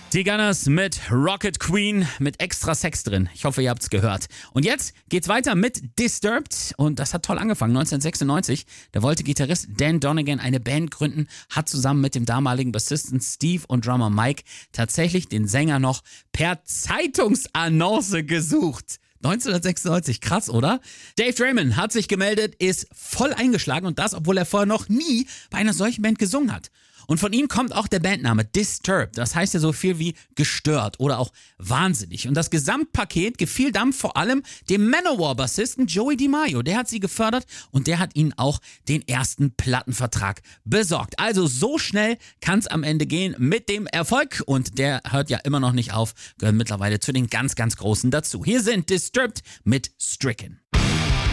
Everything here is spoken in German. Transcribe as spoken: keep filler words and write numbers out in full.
Die Gunners mit Rocket Queen mit extra Sex drin. Ich hoffe, ihr habt's gehört. Und jetzt geht's weiter mit Disturbed. Und das hat toll angefangen, neunzehnhundertsechsundneunzig. Da wollte Gitarrist Dan Donegan eine Band gründen, hat zusammen mit dem damaligen Bassisten Steve und Drummer Mike tatsächlich den Sänger noch per Zeitungsannonce gesucht. neunzehnhundertsechsundneunzig, krass, oder? Dave Draiman hat sich gemeldet, ist voll eingeschlagen und das, obwohl er vorher noch nie bei einer solchen Band gesungen hat. Und von ihm kommt auch der Bandname Disturbed. Das heißt ja so viel wie gestört oder auch wahnsinnig. Und das Gesamtpaket gefiel dann vor allem dem Manowar-Bassisten Joey DiMaggio. Der hat sie gefördert und der hat ihnen auch den ersten Plattenvertrag besorgt. Also so schnell kann es am Ende gehen mit dem Erfolg. Und der hört ja immer noch nicht auf, gehört mittlerweile zu den ganz, ganz Großen dazu. Hier sind Disturbed mit Stricken.